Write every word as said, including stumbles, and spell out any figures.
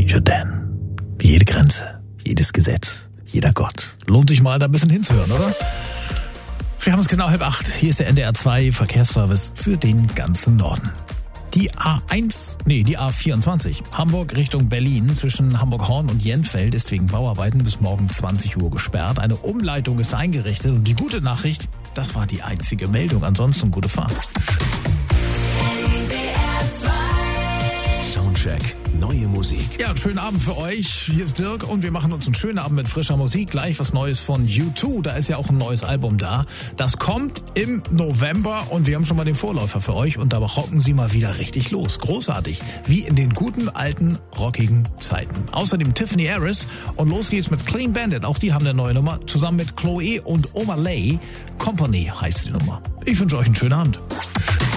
Danger Dan. Jede Grenze, jedes Gesetz, jeder Gott. Lohnt sich mal da ein bisschen hinzuhören, oder? Wir haben es genau halb acht. Hier ist der N D R zwei Verkehrsservice für den ganzen Norden. Die A eins, nee, die A vierundzwanzig, Hamburg Richtung Berlin zwischen Hamburg-Horn und Jenfeld ist wegen Bauarbeiten bis morgen zwanzig Uhr gesperrt. Eine Umleitung ist eingerichtet und die gute Nachricht, das war die einzige Meldung. Ansonsten gute Fahrt. Soundcheck, neue Musik. Ja, einen schönen Abend für euch. Hier ist Dirk und wir machen uns einen schönen Abend mit frischer Musik. Gleich was Neues von U zwei. Da ist ja auch ein neues Album da. Das kommt im November und wir haben schon mal den Vorläufer für euch und da rocken sie mal wieder richtig los. Großartig. Wie in den guten, alten, rockigen Zeiten. Außerdem Tiffany Harris und los geht's mit Clean Bandit. Auch die haben eine neue Nummer. Zusammen mit Chloe und Oma Lay. Company heißt die Nummer. Ich wünsche euch einen schönen Abend.